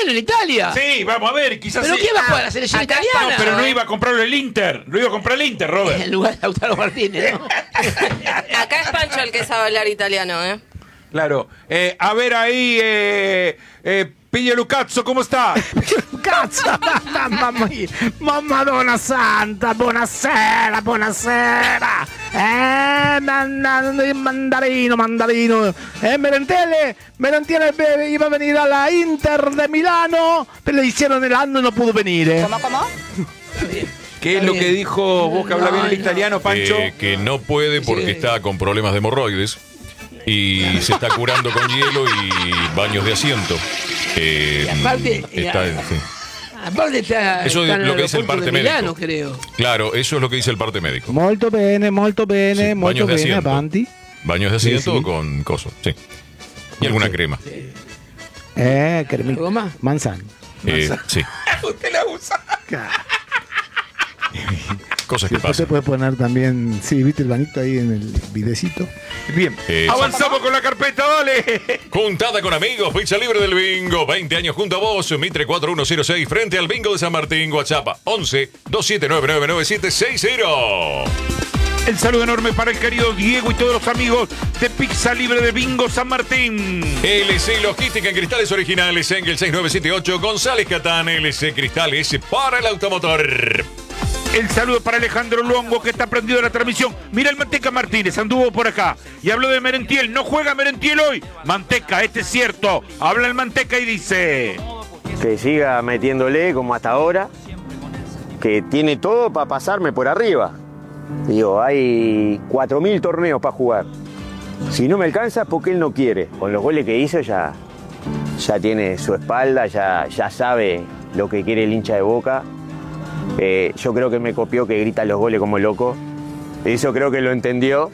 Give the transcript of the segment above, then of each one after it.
en Italia. Sí, vamos a ver, quizás. ¿Pero sí. quién va a jugar la selección italiana? No, pero no iba a comprarlo el Inter. Lo iba a comprar el Inter, Robert. En lugar de Lautaro Martínez, ¿no? Acá es Pancho el que sabe hablar italiano, ¿eh? Claro. A ver ahí, Piglio Lucazzo, ¿cómo está? Cazzo, Madonna Santa, buonasera. Mandarino. Merentiel iba a venir a la Inter de Milano, pero le hicieron el año y no pudo venir. ¿Cómo? ¿Qué es lo que dijo vos que habla bien el italiano, Pancho? Que no puede porque está con problemas de hemorroides y se está curando con hielo y baños de asiento. Aparte, Sí. aparte está, Eso es está en lo que dice el aeropuerto parte de médico. Milano, creo. Claro, eso es lo que dice el parte médico. Molto bene, Sí, molto baños de bene, asiento. avanti. Baños de asiento Sí. con coso, sí. Y alguna crema. Cremita. ¿Algo más? Manzana. Sí. Usted la usa. Cosas que Después te pasan. puedes poner también, sí, viste el banito ahí en el videcito. Bien, avanzamos con la carpeta, dale. Juntada con amigos, pizza libre del bingo. 20 años junto a vos. Mitre 4106 frente al bingo de San Martín. WhatsApp 11 27999760. El saludo enorme para el querido Diego y todos los amigos de Pizza Libre de Bingo San Martín. LC Logística en cristales originales. Engel 6978. González Catán. LC Cristales para el automotor. El saludo para Alejandro Luongo, que está prendido a la transmisión. Mira el Manteca Martínez, anduvo por acá y habló de Merentiel. No juega Merentiel hoy. Manteca, este es cierto. Habla el Manteca y dice: que siga metiéndole como hasta ahora, que tiene todo para pasarme por arriba. Digo, hay 4.000 torneos para jugar. Si no me alcanza, porque él no quiere. Con los goles que hizo ya tiene su espalda, ya sabe lo que quiere el hincha de Boca. Yo creo que me copió, que grita los goles como loco. Eso creo que lo entendió.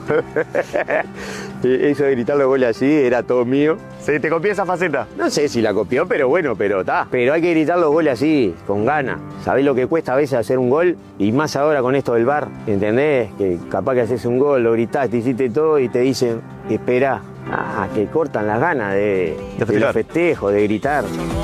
Eso de gritar los goles así era todo mío. ¿Se te copió esa faceta? No sé si la copió, pero bueno, pero está. Pero hay que gritar los goles así, con ganas. ¿Sabés lo que cuesta a veces hacer un gol? Y más ahora con esto del VAR, ¿entendés? Que capaz que haces un gol, lo gritaste, hiciste todo y te dicen, espera. Que cortan las ganas de los festejos, de gritar.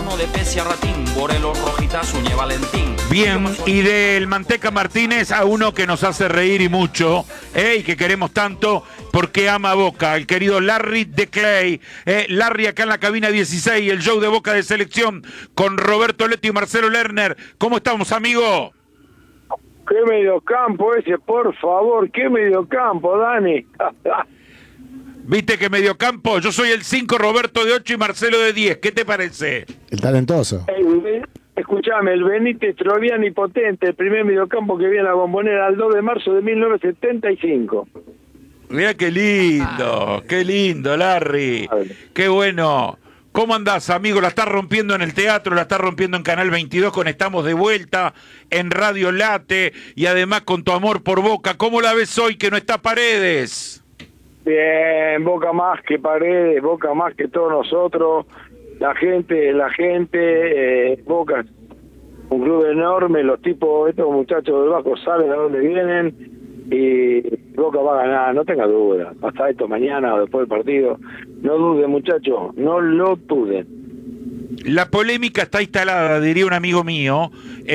bien, y del Manteca Martínez a uno que nos hace reír y mucho, y que queremos tanto porque ama a Boca, el querido Larry de Clay. Larry acá en la cabina 16, el show de Boca de selección con Roberto Leto y Marcelo Lerner. ¿Cómo estamos, amigo? ¿Qué mediocampo ese, por favor? ¿Qué mediocampo, Dani? ¿Viste que mediocampo? Yo soy el 5, Roberto de 8 y Marcelo de 10. ¿Qué te parece? El talentoso. Escuchame, el Benítez Troviani potente, el primer mediocampo que vi en la Bombonera el 2 de marzo de 1975. Mira qué lindo, Larry. Qué bueno. ¿Cómo andás, amigo? La estás rompiendo en el teatro, la estás rompiendo en Canal 22 con Estamos de Vuelta, en Radio Late y además con tu amor por Boca. ¿Cómo la ves hoy que no está Paredes? Bien, Boca más que Paredes, Boca más que todos nosotros, la gente, Boca, un club enorme, los tipos, estos muchachos del Vasco saben a dónde vienen y Boca va a ganar, no tenga duda, hasta esto mañana o después del partido, no duden muchachos, no lo duden. La polémica está instalada, diría un amigo mío.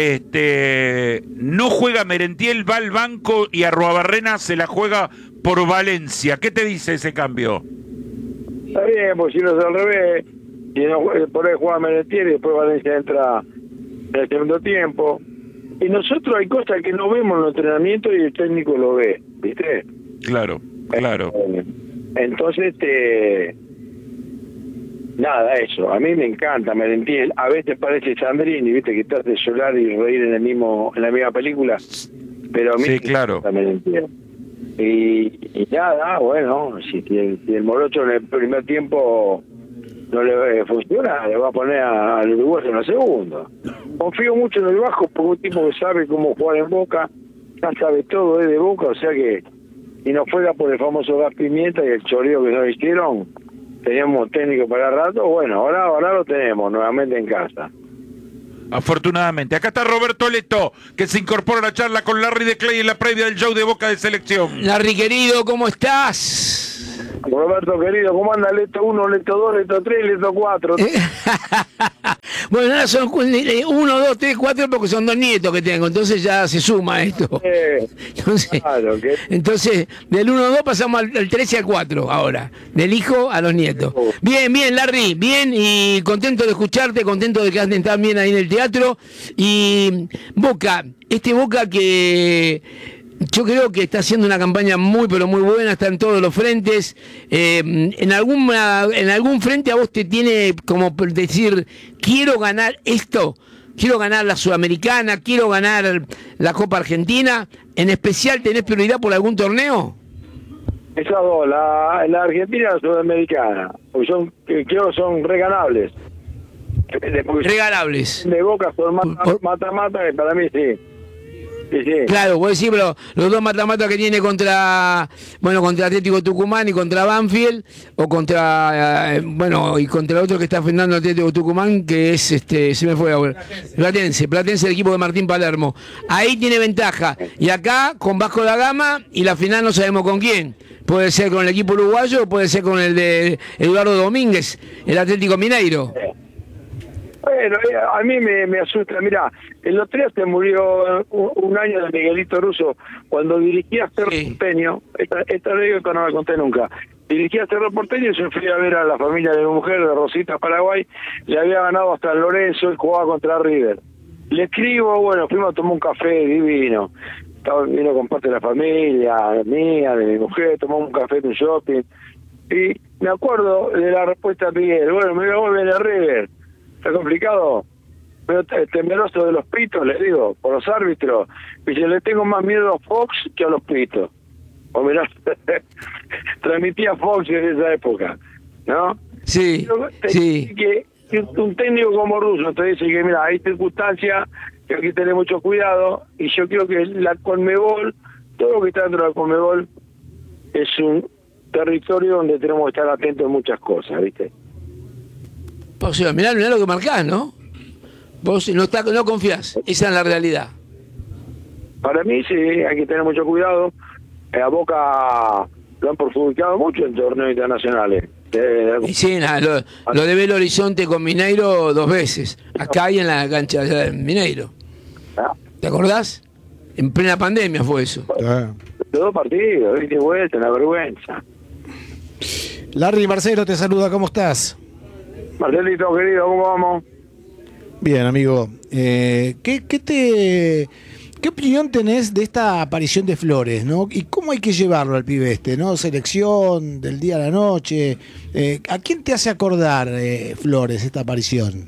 No juega Merentiel, va al banco y Arruabarrena se la juega por Valencia. ¿Qué te dice ese cambio? Está bien, pues si no es al revés, si no, por ahí juega Merentiel y después Valencia entra en el segundo tiempo. Y nosotros hay cosas que no vemos en el entrenamiento y el técnico lo ve, ¿viste? Claro. Entonces, nada, eso. A mí me encanta Merentiel. A veces parece Sandrini, ¿viste? Que te hace llorar y reír en la misma película. Pero a mí sí, claro. me encanta Merentiel. Y nada, bueno, si el Morocho en el primer tiempo no le funciona, le va a poner al uruguayo en la segunda. Confío mucho en el Vasco porque un tipo que sabe cómo jugar en Boca, ya sabe todo de Boca, o sea que si no fuera por el famoso gas pimienta y el choreo que nos hicieron, teníamos técnico para el rato. Bueno, ahora lo tenemos nuevamente en casa. Afortunadamente. Acá está Roberto Leto, que se incorpora a la charla con Larry de Clay en la previa del show de Boca de selección. Larry, querido, ¿cómo estás? Roberto, querido, ¿cómo anda Leto 1, Leto 2, Leto 3, Leto 4? Bueno, ahora son 1, 2, 3, 4 porque son 2 nietos que tengo, entonces ya se suma esto. Entonces, claro, entonces del 1 2 pasamos al 13 al 4 ahora, del hijo a los nietos. Bien, bien, Larry, bien, y contento de escucharte, contento de que anden tan bien ahí en el teatro. Y Boca, Boca que yo creo que está haciendo una campaña muy, pero muy buena, está en todos los frentes. En algún frente a vos te tiene como decir, quiero ganar esto, quiero ganar la Sudamericana, quiero ganar la Copa Argentina. ¿En especial tenés prioridad por algún torneo? Esas dos, la Argentina y la Sudamericana, porque creo que son reganables. Regalables. De Boca son mata-mata, que para mí sí. Sí. Claro, vos decís, pero los dos mata-mata que tiene contra Atlético Tucumán y contra Banfield, o contra, y contra el otro que está enfrentando Atlético Tucumán, que es, se me fue ahora, Platense, el equipo de Martín Palermo. Ahí tiene ventaja. Y acá, con Vasco da Gama, y la final no sabemos con quién. Puede ser con el equipo uruguayo, o puede ser con el de Eduardo Domínguez, el Atlético Mineiro. Bueno, a mí me asusta. Mirá, el otro día se murió un año de Miguelito Russo cuando dirigía Cerro Porteño. Esta ley que no la conté nunca. Dirigía Cerro Porteño y yo fui a ver a la familia de mi mujer de Rosita, Paraguay. Le había ganado hasta el Lorenzo y jugaba contra River. Le escribo, bueno, fuimos a tomar un café divino. Vino con parte de la familia, mía, de mi mujer, tomamos un café en un shopping. Y me acuerdo de la respuesta de Miguel. Bueno, me voy a volver a River. Está complicado, pero temeroso de los pitos, le digo, por los árbitros. Y yo le tengo más miedo a Fox que a los pitos. O mirá, transmitía Fox en esa época, ¿no? Sí, sí. Que un técnico como Russo te dice que, mira, hay circunstancias que hay que tener mucho cuidado, y yo creo que la Conmebol, todo lo que está dentro de la Conmebol, es un territorio donde tenemos que estar atentos a muchas cosas, ¿viste? O sea, mirá lo que marcás, ¿no? Vos no confiás, esa es la realidad. Para mí sí, hay que tener mucho cuidado. A Boca lo han perjudicado mucho en torneos internacionales. Y sí, lo de Belo Horizonte con Mineiro 2 veces, acá y en la cancha de Mineiro. ¿Te acordás? En plena pandemia fue eso. Los 2 partidos, viste, vuelta, una vergüenza. Larry, Marcelo te saluda, ¿cómo estás? Marcelito, querido, ¿cómo vamos? Bien, amigo. ¿Qué opinión tenés de esta aparición de Flores, ¿no? ¿Y cómo hay que llevarlo al pibe ¿no? Selección, del día a la noche. ¿A quién te hace acordar, Flores, esta aparición?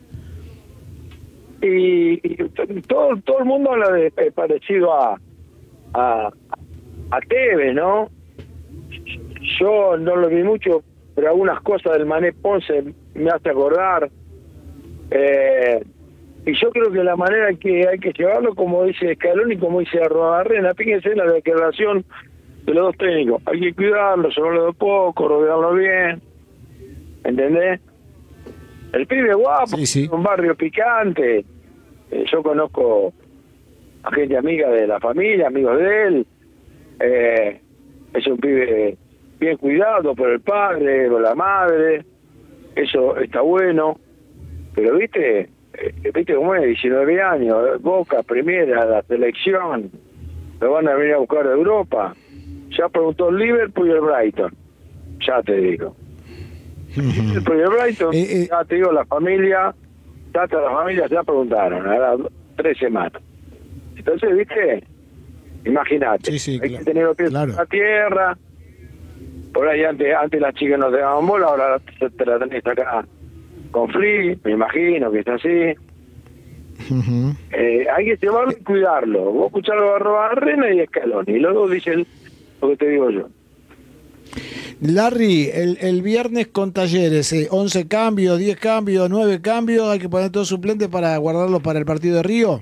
Y todo el mundo habla de parecido a Tevez, ¿no? Yo no lo vi mucho, pero algunas cosas del Mané Ponce me hace acordar. Y yo creo que la manera que hay que llevarlo, como dice Scaloni y como dice Arrobarrena, fíjense la declaración de los dos técnicos. Hay que cuidarlo, llevarlo de poco, rodearlo bien. ¿Entendés? El pibe es guapo, sí. Un barrio picante. Yo conozco a gente amiga de la familia, amigos de él. Es un pibe bien cuidado por el padre, por la madre. Eso está bueno. Pero viste cómo es, 19 años, Boca, primera, la selección, lo van a venir a buscar de Europa. Ya preguntó el Liverpool y el Brighton, ya te digo. Liverpool y el Brighton, ya te digo, la familia, ya preguntaron, ahora 3 semanas. Entonces, viste, imagínate, sí, hay que tener los pies en la tierra. Por ahí antes las chicas no te daban bola, ahora te la tenés acá con Free, me imagino que está así. Hay que llevarlo y cuidarlo. Vos escucharlo a Arrobarrena y Scaloni, y luego dicen lo que te digo yo. Larry, el viernes con Talleres, 11 cambios, 10 cambios, 9 cambios, hay que poner todos suplentes para guardarlos para el partido de Río.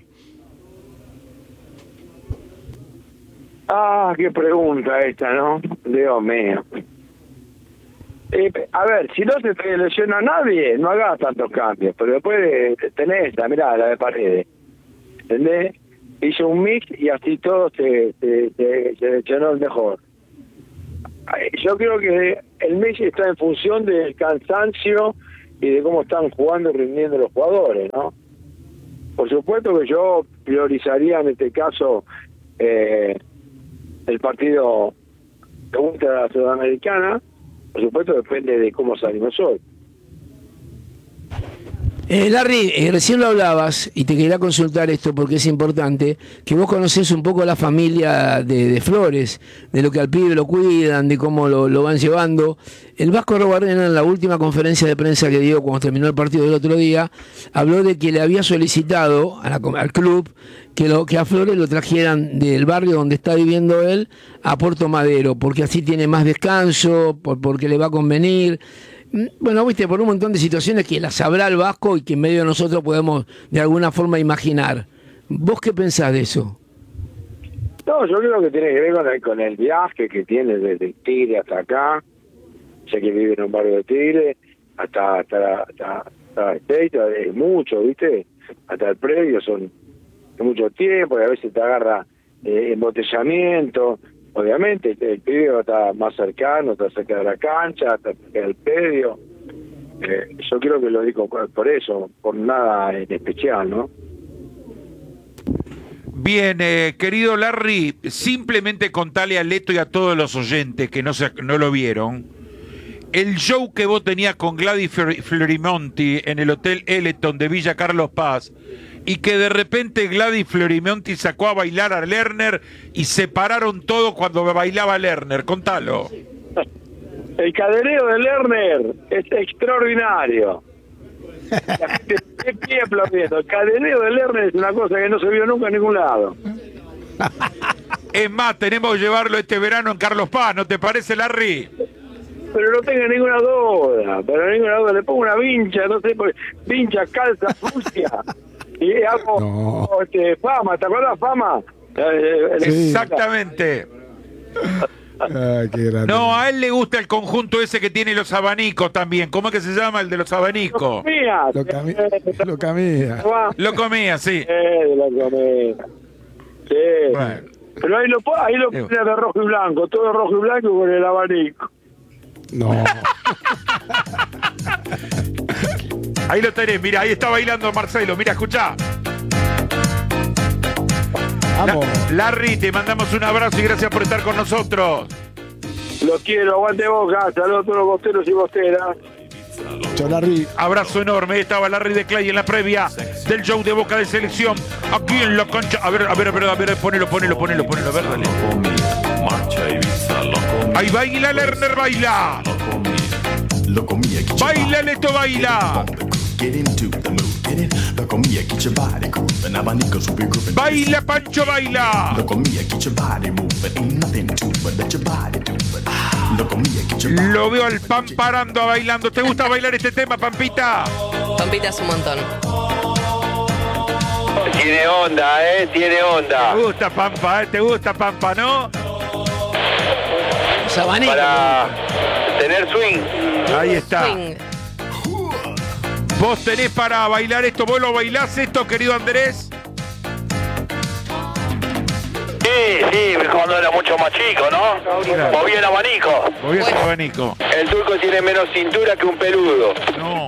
Ah, qué pregunta esta, ¿no? Dios mío. A ver, si no se te lesiona a nadie, no hagas tantos cambios, pero después tenés esta, mirá, la de Paredes, ¿entendés? Hizo un mix y así todo se seleccionó el mejor. Yo creo que el Messi está en función del cansancio y de cómo están jugando y rindiendo los jugadores, ¿no? Por supuesto que yo priorizaría en este caso el partido contra la Sudamericana. Por supuesto depende de cómo salimos hoy. Larry, recién lo hablabas y te quería consultar esto porque es importante, que vos conocés un poco la familia de Flores, de lo que al pibe lo cuidan, de cómo lo van llevando. El Vasco Arrobarrena, en la última conferencia de prensa que dio cuando terminó el partido del otro día, habló de que le había solicitado al club que a Flores lo trajeran del barrio donde está viviendo él a Puerto Madero, porque así tiene más descanso, porque le va a convenir. Bueno, viste, por un montón de situaciones que las sabrá el Vasco y que en medio de nosotros podemos de alguna forma imaginar. ¿Vos qué pensás de eso? No, yo creo que tiene que ver con el viaje que tiene desde Tigre hasta acá. Sé que vive en un barrio de Tigre, hasta State, es mucho, ¿viste? Hasta el predio son mucho tiempo y a veces te agarra embotellamiento. Obviamente el predio está más cercano, está cerca de la cancha, está cerca del predio. Yo creo que lo digo por eso, por nada en especial, ¿no? Bien, querido Larry, simplemente contale a Leto y a todos los oyentes que no lo vieron, el show que vos tenías con Gladys Florimonti en el Hotel Eleton de Villa Carlos Paz, y que de repente Gladys Florimonti sacó a bailar a Lerner y se pararon todos cuando bailaba Lerner. Contalo. El cadeneo de Lerner es extraordinario. ¿Qué pie aplaudiendo? El cadeneo de Lerner es una cosa que no se vio nunca en ningún lado. Es más, tenemos que llevarlo este verano en Carlos Paz, ¿no te parece, Larry? Pero no tenga ninguna duda, le pongo una vincha, no sé, vincha, calza, sucia. Y hago Fama, ¿te acuerdas Fama? Exactamente. Ay, qué grande. No, a él le gusta el conjunto ese que tiene los abanicos también. ¿Cómo es que se llama el de los abanicos? Lo comía. Lo comía, sí. Lo comía. Sí. Bueno. Pero ahí lo ponía de rojo y blanco, todo rojo y blanco con el abanico. No. Ahí lo tenés, mira, ahí está bailando Marcelo, mira, escuchá. Vamos. Larry, te mandamos un abrazo y gracias por estar con nosotros. Los quiero, aguante Boca, saludos a todos los bosteros y bosteras. Chau, Larry. Abrazo enorme, ahí estaba Larry de Clay en la previa del show de Boca de Selección, aquí en la cancha. A ver, ponelo, a ver, dale. Ahí baila Lerner, baila. Baila, Leto, baila. Baila, Pancho, baila. Lo veo al Pam parando, bailando. ¿Te gusta bailar este tema, Pampita? Pampita es un montón. Tiene onda, tiene onda. Te gusta Pampa, ¿no? Sabaní. Para tener swing. Ahí está. Swing. ¿Vos tenés para bailar esto? ¿Vos lo bailás esto, querido Andrés? Sí, cuando era mucho más chico, ¿no? Claro. Movía el abanico. Movías el abanico. El turco tiene menos cintura que un peludo. No.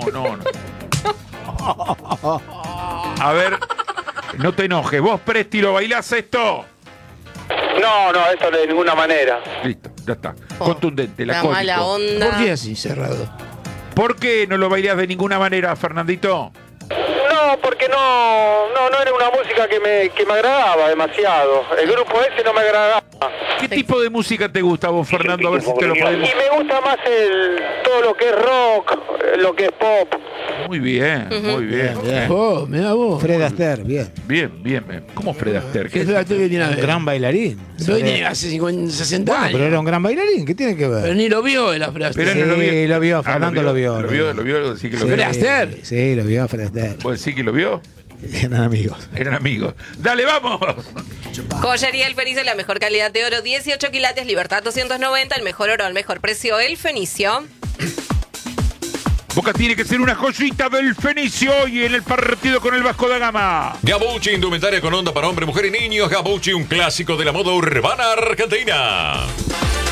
A ver, no te enojes. ¿Vos, Presti, lo bailás esto? No, esto de ninguna manera. Listo, ya está. Contundente, La lacónico. mala onda. ¿Por qué así, cerrado? ¿Por qué no lo bailás de ninguna manera, Fernandito? No, porque no era una música que me agradaba demasiado. El grupo ese no me agradaba. ¿Qué tipo de música te gusta vos, Fernando? A ver si te lo podemos... Y me gusta más todo lo que es rock, lo que es pop. Muy bien, muy bien. Oh, mirá vos. Fred Astaire, bien. Bien. ¿Cómo Fred Astaire? ¿Qué Fred Astaire que tiene a ver? Gran bailarín. Pero tiene hace 50, 60 Bueno, años. pero era un gran bailarín, ¿qué tiene que ver? Pero ni lo vio el Fred Astaire. Pero no Sí, lo vio, Fernando lo vio. ¿Lo vio? Sí que lo Fred vio. Astaire. Sí, lo vio Fred Astaire. ¿Vos decís que lo vio? Eran amigos. Eran amigos. ¡Dale, vamos! Joyería El Fenicio, la mejor calidad de oro, 18 quilates, Libertad 290, el mejor oro al mejor precio, El Fenicio. Boca tiene que ser una joyita del Fenicio y en el partido con el Vasco da Gama. Gabucci, indumentaria con onda para hombre, mujer y niños. Gabucci, un clásico de la moda urbana argentina.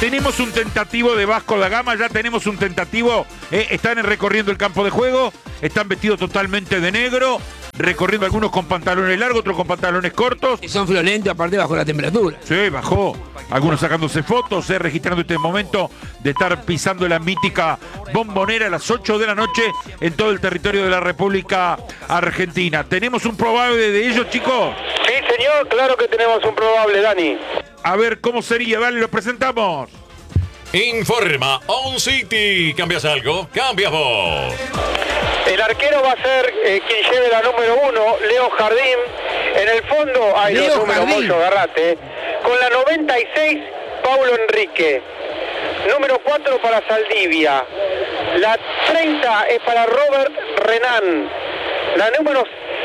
Tenemos un tentativo de Vasco da Gama, ya tenemos un tentativo. Están recorriendo el campo de juego, están vestidos totalmente de negro, recorriendo algunos con pantalones largos, otros con pantalones cortos. Y son violentos, aparte bajo la temperatura. Sí, bajó. Algunos sacándose fotos, registrando este momento de estar pisando la mítica Bombonera a las 8 de la noche en todo el territorio de la República Argentina. ¿Tenemos un probable de ellos, chicos? Sí, señor, claro que tenemos un probable, Dani. A ver, ¿cómo sería? Dale, lo presentamos. Informa On City. ¿Cambias algo? Cambias vos. El arquero va a ser quien lleve la número 1, Leo Jardín. En el fondo hay Leo los números, Jardín. Moyo, agarrate. Con la 96, Paulo Enrique. Número 4 para Saldivia. La 30 es para Robert Renan. La número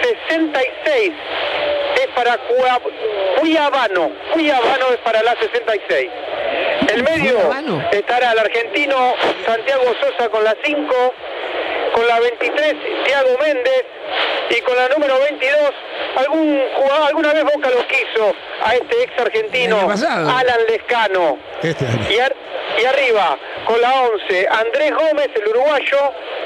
66 es para Cuyabano. Cuyabano es para la 66. El medio Cuyabano. estará el argentino Santiago Sosa con la 5, con la 23 Thiago Méndez y con la número 22 algún jugador, alguna vez Boca lo quiso a este ex argentino El año pasado. Alan Lescano. Este año. Y arriba con la 11 Andrés Gómez, el uruguayo,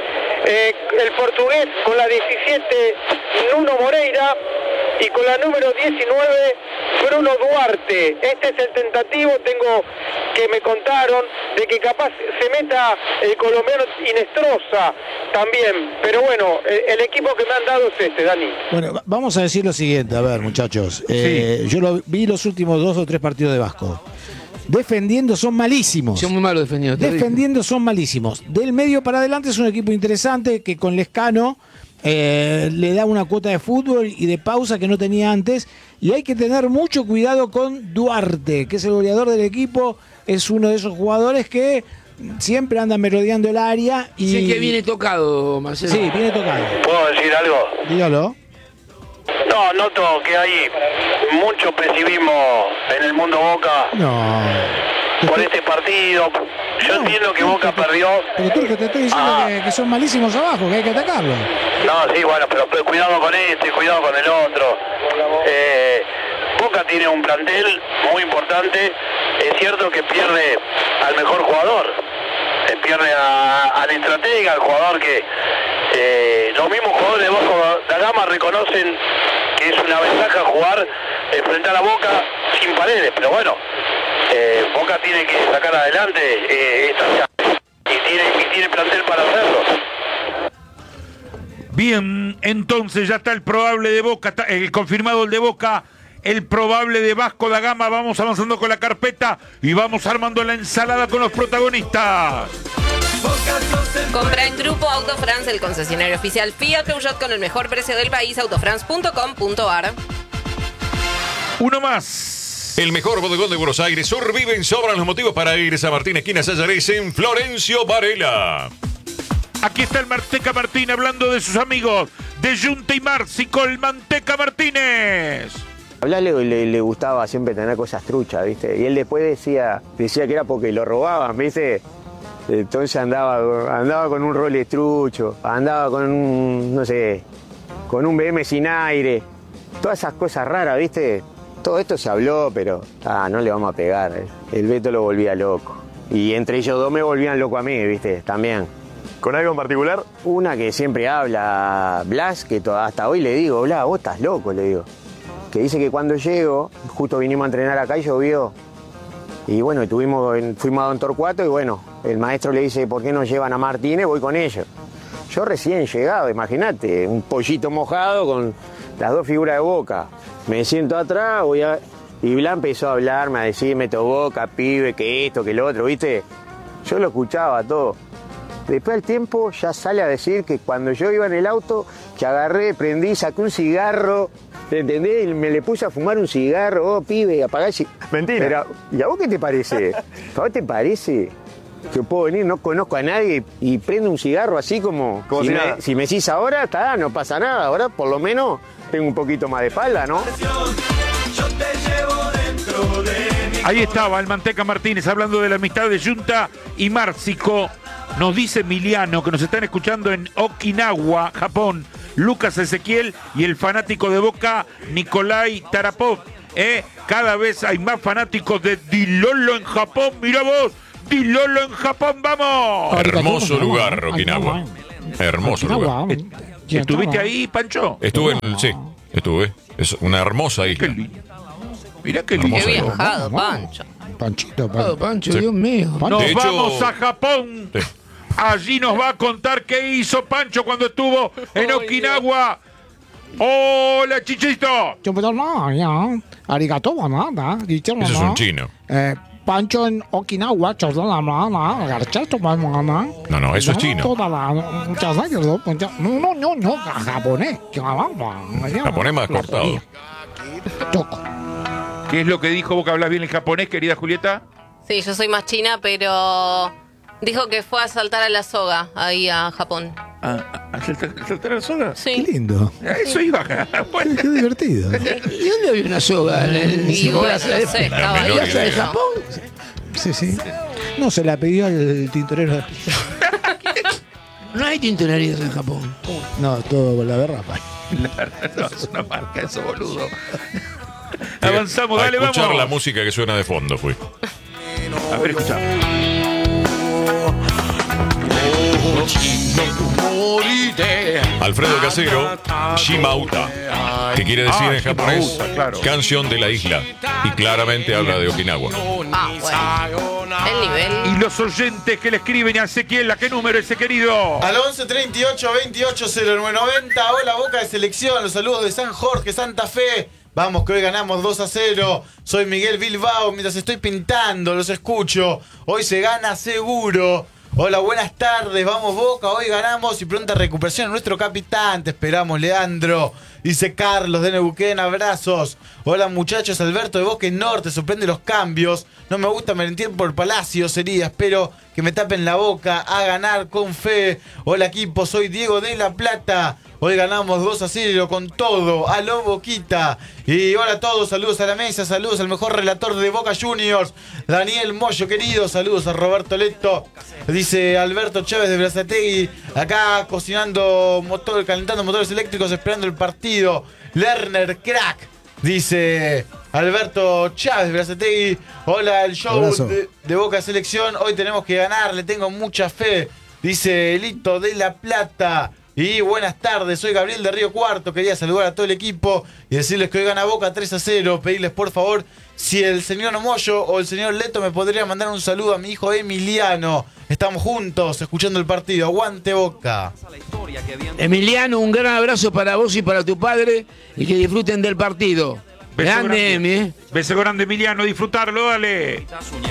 el portugués con la 17 Nuno Moreira y con la número 19 Bruno Duarte. Este es el tentativo, tengo que me contaron de que capaz se meta el colombiano Inestrosa también, pero bueno, el equipo que me han dado es este, Dani. Bueno, vamos a decir lo siguiente, a ver, muchachos. Yo vi los últimos 2 o 3 partidos de Vasco. Defendiendo son malísimos. Son muy malos defendiendo. Defendiendo son malísimos. Del medio para adelante es un equipo interesante que con Lescano le da una cuota de fútbol y de pausa que no tenía antes. Y hay que tener mucho cuidado con Duarte, que es el goleador del equipo. Es uno de esos jugadores que siempre anda merodeando el área. Y Sé que viene tocado, Marcelo. Sí, viene tocado. ¿Puedo decir algo? Dígalo. No, noto que hay mucho pesimismo en el mundo Boca No. por este partido. Yo entiendo que Boca perdió. Pero tú, que te estoy diciendo que son malísimos abajo, que hay que atacarlos. No, sí, bueno, pero cuidado con este, cuidado con el otro. Boca tiene un plantel muy importante. Es cierto que pierde al mejor jugador. Pierde al estratega, al jugador que los mismos jugadores de Vasco da Gama reconocen que es una ventaja jugar frente a la Boca sin Paredes. Pero bueno, Boca tiene que sacar adelante esta llave y tiene plantel para hacerlo. Bien, entonces ya está el probable de Boca, el confirmado el de Boca, el probable de Vasco da Gama. Vamos avanzando con la carpeta y vamos armando la ensalada con los protagonistas. Compra en Grupo Autofrance, el concesionario oficial Fiat Peugeot con el mejor precio del país, autofrance.com.ar. Uno más. El mejor bodegón de Buenos Aires. Surviven, sobran los motivos para ir a San Martín, esquina Sayares, en Florencio Varela. Aquí está el Manteca Martín hablando de sus amigos de Junta y Márcico, el Manteca Martínez. Hablarle le gustaba siempre tener cosas truchas, ¿viste? Y él después decía que era porque lo robaban, ¿viste? Entonces andaba con un Rolex trucho, andaba con un, no sé, con un BM sin aire. Todas esas cosas raras, ¿viste? Todo esto se habló, pero no le vamos a pegar. El Beto lo volvía loco. Y entre ellos dos me volvían loco a mí, ¿viste? También. ¿Con algo en particular? Una que siempre habla, Blas, que hasta hoy le digo, Blas, vos estás loco, le digo. Que dice que cuando llego, justo vinimos a entrenar acá y llovió. Y bueno, fuimos a Don Torcuato y bueno, el maestro le dice, ¿por qué no llevan a Martínez? Voy con ellos. Yo recién llegado, imagínate, un pollito mojado con las dos figuras de Boca. Me siento atrás, y Blas empezó a hablarme, a decirme, to Boca, pibe, que esto, que lo otro, ¿viste? Yo lo escuchaba todo. Después del tiempo ya sale a decir que cuando yo iba en el auto, que agarré, prendí, saqué un cigarro, ¿entendés? Y me le puse a fumar un cigarro, pibe, apagá el cigarro. Mentira. Pero, ¿y a vos qué te parece? ¿A vos te parece que puedo venir, no conozco a nadie y prendo un cigarro así como si me decís ahora, no pasa nada, ahora por lo menos tengo un poquito más de espalda, ¿no? Ahí estaba el Manteca Martínez hablando de la amistad de Junta y Márcico. Nos dice Emiliano que nos están escuchando en Okinawa, Japón, Lucas Ezequiel y el fanático de Boca, Nikolai Tarapov. Cada vez hay más fanáticos de Dilolo en Japón. Mirá vos, Dilolo en Japón, vamos. Hermoso lugar, Okinawa. Hermoso lugar. ¿Estuviste ahí, Pancho? Estuve, sí, estuve. Es una hermosa Qué isla. lindo. Mirá qué Qué lindo. viajado, Pancho. Pancho, Sí. Dios mío. Nos De hecho- vamos a Japón. Sí. Allí nos va a contar qué hizo Pancho cuando estuvo en Okinawa. Hola, Chichito. Arigato, banana. Eso es un chino. Pancho en Okinawa, No, eso es chino. No, japonés. Japonés más cortado. ¿Qué es lo que dijo? ¿Vos que hablas bien el japonés, querida Julieta? Sí, yo soy más china, pero dijo que fue a saltar a la soga ahí a Japón. ¿A saltar la soga? Qué Sí. lindo. A eso iba. Bueno, Qué divertido. ¿Y dónde había una soga? Y bueno, no sé, estaba ahí. menor ¿Plaza de idea. Japón? Sí. No, se la pidió al tintorero. No hay tintorerías en Japón. No, todo con la berrapa. no, es una marca eso, boludo. Avanzamos, A dale, escuchar vamos. la música que suena de fondo, fui. A ver, escucha. Alfredo Casero, Shimauta, que quiere decir en japonés Shimauta, claro. canción de la isla. Y claramente habla de Okinawa. Ah, bueno. El nivel. Y los oyentes que le escriben a Ezequiel, ¿a qué número ese querido? Al 11 38 28 0990. Hola, Boca de Selección. Los saludos de San Jorge, Santa Fe. Vamos, que hoy ganamos 2-0. Soy Miguel Bilbao. Mientras estoy pintando, los escucho. Hoy se gana seguro. Hola, buenas tardes. Vamos, Boca. Hoy ganamos y pronta recuperación a nuestro capitán. Te esperamos, Leandro. Dice Carlos de Neuquén. Abrazos. Hola, muchachos. Alberto de Bosque Norte. Sorprende los cambios. No me gusta mentir por Palacio. Sería. Espero que me tapen la boca. A ganar con fe. Hola, equipo. Soy Diego de La Plata. Hoy ganamos 2-0 con todo. Aló, Boquita. Y hola a todos. Saludos a la mesa. Saludos al mejor relator de Boca Juniors, Daniel Moyo, querido. Saludos a Roberto Leto. Dice Alberto Chávez de Berazategui. Acá cocinando motor, calentando motores eléctricos, esperando el partido. Lerner, crack. Dice Alberto Chávez de Berazategui. Hola, el show Abrazo. de Boca Selección. Hoy tenemos que ganar. Le tengo mucha fe. Dice Elito de La Plata. Y buenas tardes, soy Gabriel de Río Cuarto. Quería saludar a todo el equipo y decirles que hoy gana Boca 3-0. Pedirles por favor si el señor Moyo o el señor Leto me podría mandar un saludo a mi hijo Emiliano. Estamos juntos escuchando el partido. Aguante, Boca. Emiliano, un gran abrazo para vos y para tu padre y que disfruten del partido. Beso Grande, Emi. Beso grande, Emiliano. Disfrutarlo, dale.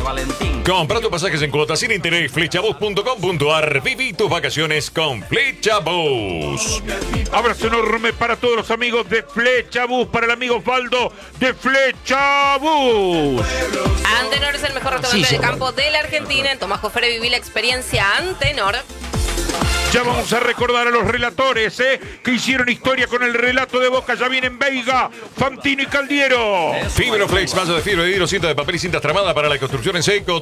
Compra tus pasajes en cuotas sin interés. Flechabus.com.ar. Viví tus vacaciones con Flechabus. Abrazo enorme para todos los amigos de Flechabus, para el amigo Osvaldo de Flechabus. Antenor es el mejor restaurante Sí, de campo de la Argentina. En Tomás Jofre viví la experiencia Antenor. Ya vamos a recordar a los relatores que hicieron historia con el relato de Boca. Ya vienen Veiga, Fantino y Caldiero. Fibroflex, malla de fibra de vidrio, cinta de papel y cintas tramada para la construcción en seco.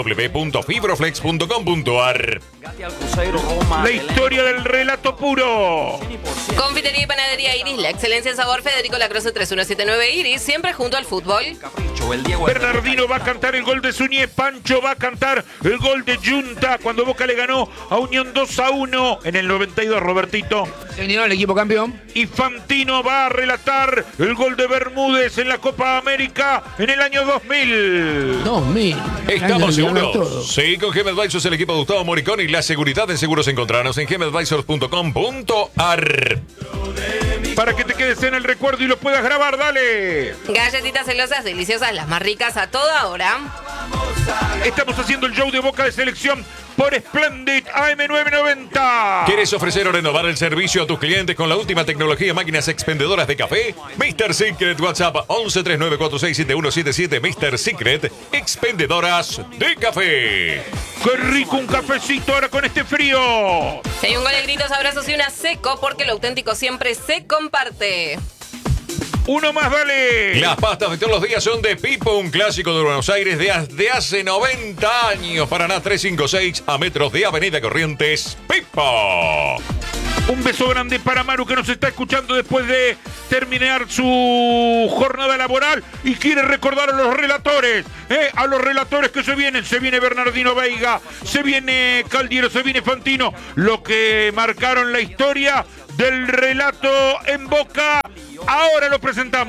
www.fibroflex.com.ar. La historia del relato puro. Confitería y panadería Iris, la excelencia en sabor. Federico Lacroze 3179 Iris, siempre junto al fútbol. Bernardino va a cantar el gol de Suñé. Pancho va a cantar el gol de Junta cuando Boca le ganó a Unión 2-1 en el 92, Robertito. Señor, el equipo campeón. Y Fantino va a relatar el gol de Bermúdez en la Copa América en el año 2000. 2000. ¿Estamos Año de ganar seguros? todo. Sí, con Gem Advisors, el equipo de Gustavo Moricón y la seguridad en seguros encontrarnos en gemadvisors.com.ar. Para que te quedes en el recuerdo y lo puedas grabar, dale. Galletitas celosas, deliciosas, las más ricas a toda hora. Estamos haciendo el show de Boca de Selección por Splendid AM990. ¿Quieres ofrecer o renovar el servicio a tus clientes con la última tecnología, máquinas expendedoras de café? Mr. Secret, WhatsApp 1139467177. Mr. Secret, expendedoras de café. Qué rico un cafecito ahora con este frío. Si hay un gol de gritos, abrazos y una seco, porque lo auténtico siempre se comparte. Uno más, dale. Las pastas de todos los días son de Pipo, un clásico de Buenos Aires de hace 90 años. Paraná 356 a metros de Avenida Corrientes. Pipo. Un beso grande para Maru, que nos está escuchando después de terminar su jornada laboral y quiere recordar a los relatores, que se vienen. Se viene Bernardino Veiga, se viene Caldiero, se viene Fantino, lo que marcaron la historia del relato en Boca. Ahora lo presentamos.